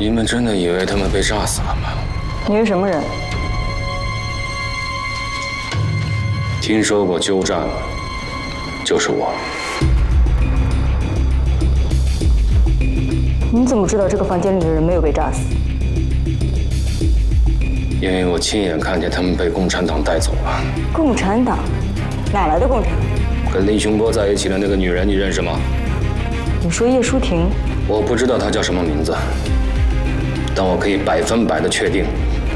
你们真的以为他们被炸死了吗？ 你是什么人？ 听说过鸠占，就是我。 你怎么知道这个房间里的人没有被炸死？ 因为我亲眼看见他们被共产党带走了。 共产党？哪来的共产党？ 跟林雄波在一起的那个女人，你认识吗？ 你说叶舒婷？ 我不知道她叫什么名字，但我可以100%的确定，